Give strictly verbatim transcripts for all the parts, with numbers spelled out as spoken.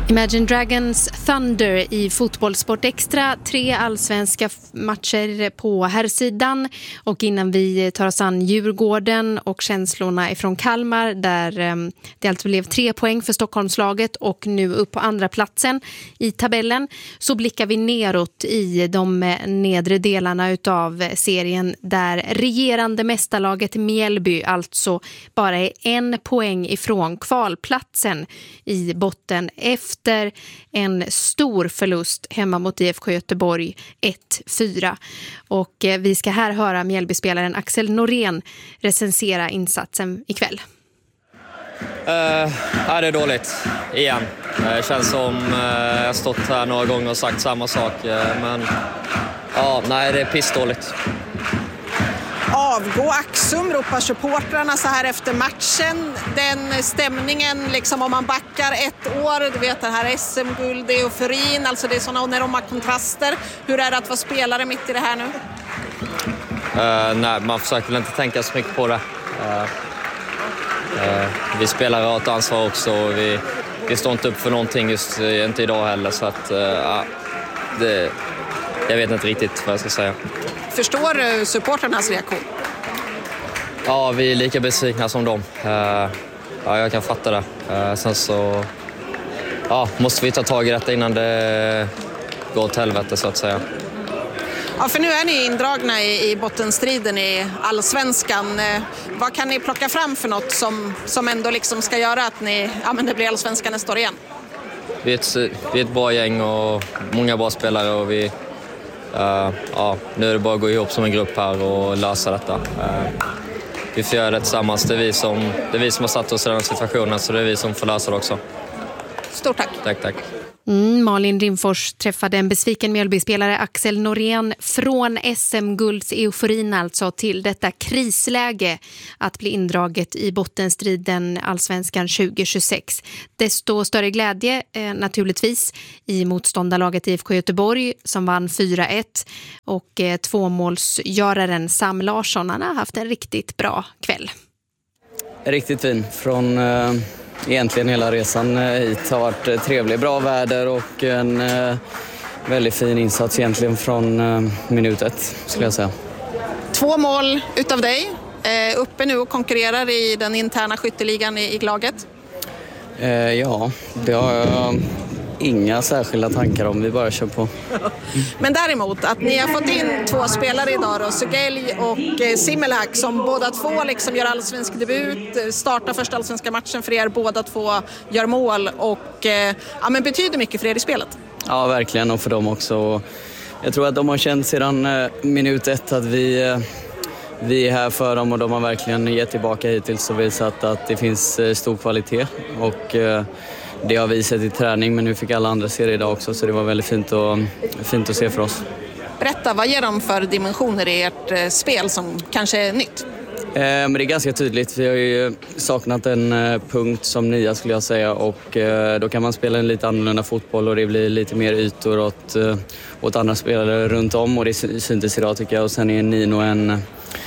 Imagine Dragons Thunder i Fotbollssport Extra. Tre allsvenska matcher på herrsidan. Och innan vi tar oss an Djurgården och känslorna ifrån Kalmar, där eh, det alltså blev tre poäng för Stockholmslaget och nu upp på andra platsen i tabellen, så blickar vi neråt i de nedre delarna utav serien, där regerande mästarlaget Mjällby alltså bara är en poäng ifrån kvalplatsen i botten efter efter en stor förlust hemma mot I F K Göteborg ett fyra. Och vi ska här höra Mjällby-spelaren Axel Norén recensera insatsen ikväll. Uh, ja, det är dåligt igen. Det känns som uh, jag har stått här några gånger och sagt samma sak. Uh, men ja, nej, det är pissdåligt. Avgå Axum, ropar supportrarna så här efter matchen. Den stämningen, liksom om man backar ett år, du vet det här S M-guld, euforin, alltså det är sådana enorma kontraster. Hur är det att vara spelare mitt i det här nu? Uh, nej, man försöker väl inte tänka så mycket på det. Uh, uh, vi spelar rakt ansvar också och vi, vi står inte upp för någonting just uh, inte idag heller, så att uh, det, jag vet inte riktigt vad jag ska säga. Förstår du supporternas reaktion? Ja, vi är lika besvikna som dem. Uh, ja, jag kan fatta det. Uh, sen så ja, måste vi ta tag i detta innan det går åt helvete, så att säga. Ja, för nu är ni indragna i, i bottenstriden i allsvenskan. Eh, vad kan ni plocka fram för något som, som ändå liksom ska göra att ni, ja, men det blir allsvenskan nästa år igen? Vi är, ett, vi är ett bra gäng och många bra spelare och vi Uh, ja, nu är det bara att gå ihop som en grupp här och lösa detta. Uh, vi får göra det tillsammans. Det är vi som, det är vi som har satt oss i den situationen, så det är vi som får lösa det också. Stort tack. Tack, tack. Mm, Malin Rimfors träffade en besviken Mjällby-spelare, Axel Norén, från S M-gulds euforin alltså till detta krisläge att bli indraget i bottenstriden Allsvenskan tjugo tjugosex. Desto större glädje eh, naturligtvis i motståndarlaget I F K Göteborg som vann fyra ett, och eh, tvåmålsgöraren Sam Larsson, han har haft en riktigt bra kväll. Riktigt fin från... Uh... Egentligen hela resan hit har varit trevlig, bra väder och en eh, väldigt fin insats egentligen från eh, minut ett, skulle jag säga. Två mål utav dig, eh, uppe nu och konkurrerar i den interna skytteligan i, i laget. Eh, ja, det har jag inga särskilda tankar om, vi bara kör på. Men däremot att ni har fått in två spelare idag då, Sugelj och eh, Simmelhack, som båda två liksom gör allsvensk debut, startar första allsvenska matchen för er, båda två gör mål och eh, ja, men betyder mycket för er i spelet. Ja, verkligen, och för dem också. Jag tror att de har känt sedan eh, minut ett att vi, eh, vi är här för dem, och de har verkligen gett tillbaka hittills och visat att det finns eh, stor kvalitet, och eh, det har vi sett i träning, men nu fick alla andra se det idag också, så det var väldigt fint, och, fint att se för oss. Berätta, vad ger de för dimensioner i ert eh, spel som kanske är nytt? Eh, men det är ganska tydligt. Vi har ju saknat en eh, punkt som nia, skulle jag säga, och eh, då kan man spela en lite annorlunda fotboll och det blir lite mer ytor åt, eh, åt andra spelare runt om, och det syntes idag tycker jag. Och sen är Nino en...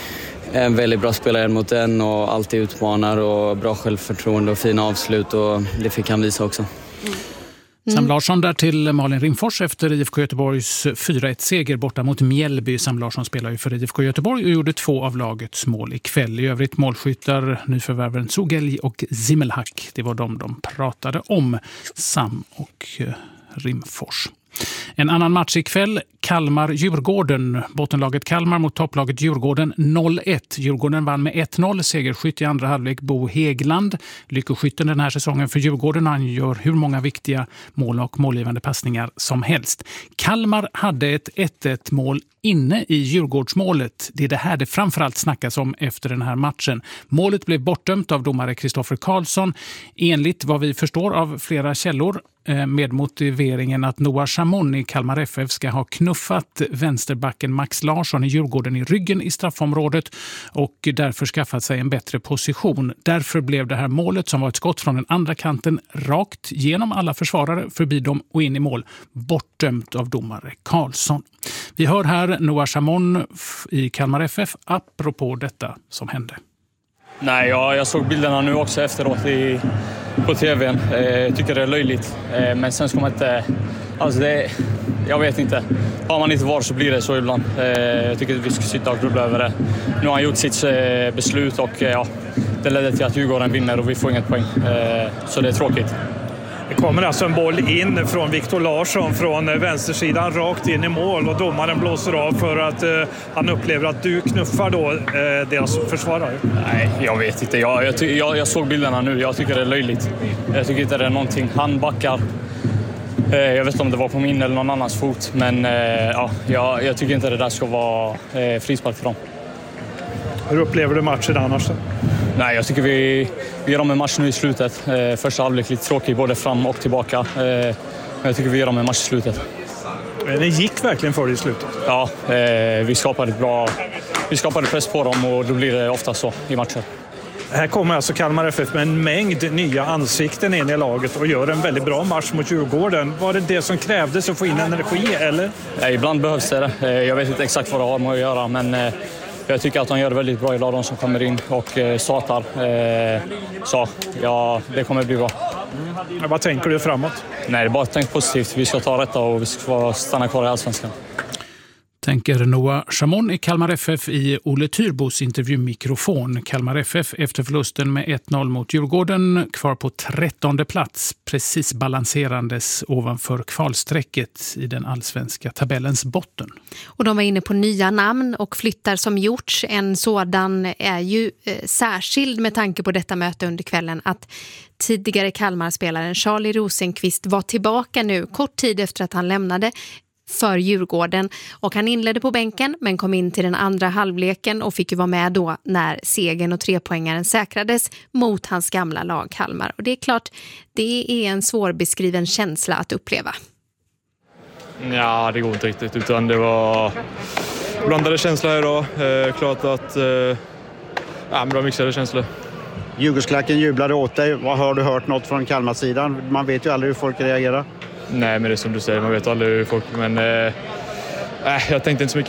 En väldigt bra spelare mot en och alltid utmanar och bra självförtroende och fina avslut, och det fick han visa också. Mm. Sam Larsson där till Malin Rimfors efter I F K Göteborgs fyra ett seger borta mot Mjällby. Sam Larsson spelar ju för I F K Göteborg och gjorde två av lagets mål ikväll. I övrigt målskyttar nyförvärven Sugelj och Simmelhack. Det var de de pratade om, Sam och Rimfors. En annan match ikväll, Kalmar-Djurgården. Bottenlaget Kalmar mot topplaget Djurgården noll ett. Djurgården vann med ett noll, segerskytt i andra halvlek Bo Hegland. Lyckoskytten den här säsongen för Djurgården, han gör hur många viktiga mål och målgivande passningar som helst. Kalmar hade ett ett ett mål inne i Djurgårdsmålet. Det är det här det framförallt snackas om efter den här matchen. Målet blev bortdömt av domare Kristoffer Karlsson, enligt vad vi förstår av flera källor, med motiveringen att Noah Chamon i Kalmar F F ska ha knuffat vänsterbacken Max Larsson i Djurgården i ryggen i straffområdet och därför skaffat sig en bättre position. Därför blev det här målet, som var ett skott från den andra kanten rakt genom alla försvarare, förbi dem och in i mål, bortdömt av domare Karlsson. Vi hör här Noah Chamon i Kalmar F F apropå detta som hände. Nej, ja, jag såg bilderna nu också efteråt i, på tvn. Jag tycker det är löjligt. Men sen ska man inte... Alltså det, jag vet inte. Har man inte var så blir det så ibland. Jag tycker att vi ska sitta och grubbla över det. Nu har han gjort sitt beslut och ja, det ledde till att Djurgården vinner och vi får inget poäng. Så det är tråkigt. Det kommer alltså en boll in från Viktor Larsson från vänstersidan rakt in i mål och domaren blåser av för att eh, han upplever att du knuffar då eh, deras försvarare. Nej, jag vet inte. Jag, jag, jag, jag såg bilderna nu. Jag tycker det är löjligt. Jag tycker inte det är någonting. Han backar. Eh, jag vet inte om det var på min eller någon annans fot. Men eh, ja, jag, jag tycker inte det där ska vara eh, frispark för dem. Hur upplever du matchen annars? Nej, jag tycker vi, vi gör om en match nu i slutet. Eh, första halvlek lite tråkig både fram och tillbaka. Eh, men jag tycker vi gör om en match i slutet. Det gick verkligen för det i slutet. Ja, eh, vi skapade ett bra, vi skapade press på dem och då blir det ofta så i matcher. Här kommer alltså Kalmar F F med en mängd nya ansikten in i laget och gör en väldigt bra match mot Djurgården. Var det det som krävdes att få in energi, eller? Nej, ibland behövs det. Eh, jag vet inte exakt vad det har med att göra, men... Eh, Jag tycker att de gör det väldigt bra idag, de som kommer in och eh, satar. Eh, så ja, det kommer bli bra. Mm. Vad tänker du framåt? Nej, det är bara att tänka positivt. Vi ska ta rätta och vi ska stanna kvar i Allsvenskan. Tänker Noah Chamon i Kalmar F F i Olle Tyrbos intervjumikrofon. Kalmar F F efter förlusten med ett noll mot Djurgården kvar på trettonde plats, precis balanserandes ovanför kvalsträcket i den allsvenska tabellens botten. Och de var inne på nya namn och flyttar som gjorts. En sådan är ju eh, särskild med tanke på detta möte under kvällen att tidigare Kalmar-spelaren Charlie Rosenqvist var tillbaka nu kort tid efter att han lämnade för Djurgården och han inledde på bänken men kom in till den andra halvleken och fick ju vara med då när segern och trepoängaren säkrades mot hans gamla lag Kalmar. Och det är klart, det är en svårbeskriven känsla att uppleva. Ja, det går inte riktigt utan det var blandade känslor här idag. Eh, klart att eh, ja, men det var mixade känslor. Djurgårdsklacken jublade åt dig. Vad har du hört något från Kalmar-sidan? Man vet ju aldrig hur folk reagerar. Nej, men det är som du säger, man vet aldrig hur folk... Men eh, jag tänkte inte så mycket